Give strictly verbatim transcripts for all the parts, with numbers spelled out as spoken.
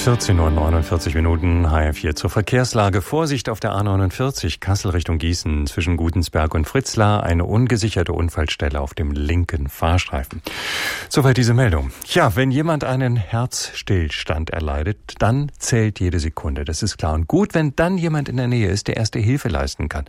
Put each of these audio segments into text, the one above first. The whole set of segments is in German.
vierzehn Uhr neunundvierzig Minuten, H R vier zur Verkehrslage. Vorsicht auf der A neunundvierzig, Kassel Richtung Gießen, zwischen Gutensberg und Fritzlar, eine ungesicherte Unfallstelle auf dem linken Fahrstreifen. Soweit diese Meldung. Ja, wenn jemand einen Herzstillstand erleidet, dann zählt jede Sekunde, das ist klar. Und gut, wenn dann jemand in der Nähe ist, der erste Hilfe leisten kann.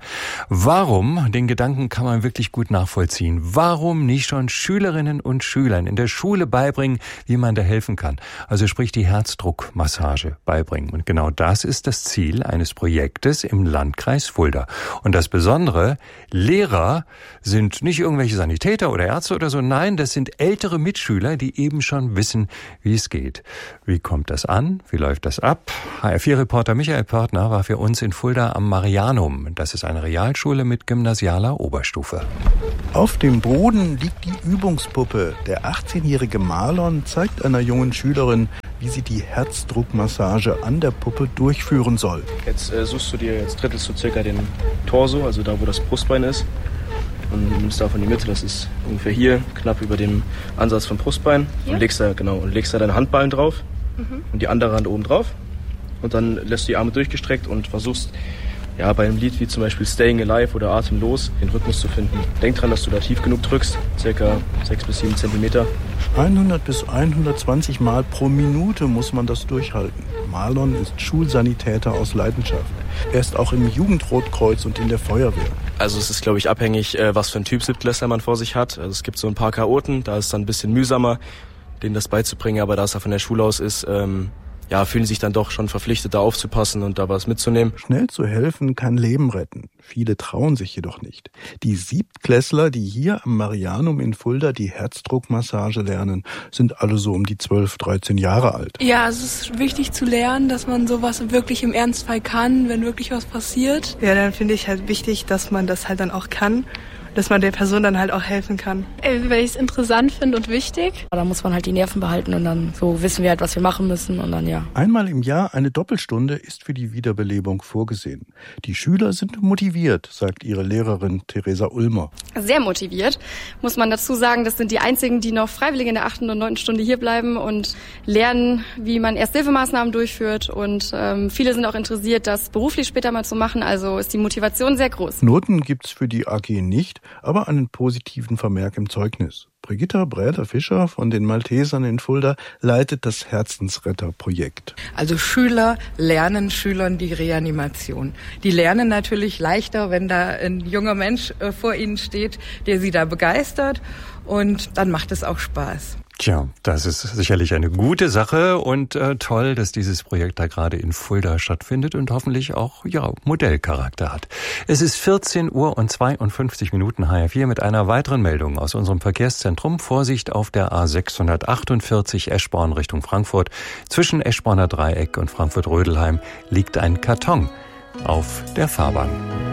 Warum? Den Gedanken kann man wirklich gut nachvollziehen. Warum nicht schon Schülerinnen und Schülern in der Schule beibringen, wie man da helfen kann? Also sprich die Herzdruckmassage beibringen. Und genau das ist das Ziel eines Projektes im Landkreis Fulda. Und das Besondere, Lehrer sind nicht irgendwelche Sanitäter oder Ärzte oder so. Nein, das sind ältere Mitschüler, die eben schon wissen, wie es geht. Wie kommt das an? Wie läuft das ab? H R vier Reporter Michael Pörtner war für uns in Fulda am Marianum. Das ist eine Realschule mit gymnasialer Oberstufe. Auf dem Boden liegt die Übungspuppe. Der achtzehnjährige Marlon zeigt einer jungen Schülerin, wie sie die Herzdruckmassage an der Puppe durchführen soll. Jetzt äh, suchst du dir, jetzt drittelst du circa den Torso, also da, wo das Brustbein ist. Und nimmst davon die Mitte, das ist ungefähr hier, knapp über dem Ansatz vom Brustbein. Hier? Und legst da, genau, und legst da deine Handballen drauf mhm. und die andere Hand oben drauf. Und dann lässt du die Arme durchgestreckt und versuchst, ja, bei einem Lied wie zum Beispiel Staying Alive oder Atemlos den Rhythmus zu finden. Denk dran, dass du da tief genug drückst, circa sechs bis sieben Zentimeter. hundert bis hundertzwanzig Mal pro Minute muss man das durchhalten. Marlon ist Schulsanitäter aus Leidenschaft. Er ist auch im Jugendrotkreuz und in der Feuerwehr. Also es ist, glaube ich, abhängig, was für ein Typ Siebtklässler man vor sich hat. Also es gibt so ein paar Chaoten, da ist es dann ein bisschen mühsamer, denen das beizubringen. Aber da es ja von der Schule aus ist, ähm, ja, fühlen sich dann doch schon verpflichtet, da aufzupassen und da was mitzunehmen. Schnell zu helfen kann Leben retten. Viele trauen sich jedoch nicht. Die Siebtklässler, die hier am Marianum in Fulda die Herzdruckmassage lernen, sind alle so um die zwölf, dreizehn Jahre alt. Ja, es ist wichtig zu lernen, dass man sowas wirklich im Ernstfall kann, wenn wirklich was passiert. Ja, dann finde ich halt wichtig, dass man das halt dann auch kann. Dass man der Person dann halt auch helfen kann. Weil ich es interessant finde und wichtig. Da muss man halt die Nerven behalten und dann so wissen wir halt, was wir machen müssen und dann ja. Einmal im Jahr eine Doppelstunde ist für die Wiederbelebung vorgesehen. Die Schüler sind motiviert, sagt ihre Lehrerin Theresa Ulmer. Sehr motiviert, muss man dazu sagen. Das sind die einzigen, die noch freiwillig in der achten und neunten Stunde hier bleiben und lernen, wie man Ersthilfemaßnahmen durchführt. Und ähm, viele sind auch interessiert, das beruflich später mal zu machen. Also ist die Motivation sehr groß. Noten gibt's für die A G nicht, aber einen positiven Vermerk im Zeugnis. Brigitta Bräder-Fischer von den Maltesern in Fulda leitet das Herzensretter-Projekt. Also Schüler lernen Schülern die Reanimation. Die lernen natürlich leichter, wenn da ein junger Mensch vor ihnen steht, der sie da begeistert, und dann macht es auch Spaß. Tja, das ist sicherlich eine gute Sache und äh, toll, dass dieses Projekt da gerade in Fulda stattfindet und hoffentlich auch ja Modellcharakter hat. Es ist vierzehn Uhr und zweiundfünfzig Minuten, H R vier mit einer weiteren Meldung aus unserem Verkehrszentrum. Vorsicht auf der A sechshundertachtundvierzig Eschborn Richtung Frankfurt. Zwischen Eschborner Dreieck und Frankfurt-Rödelheim liegt ein Karton auf der Fahrbahn.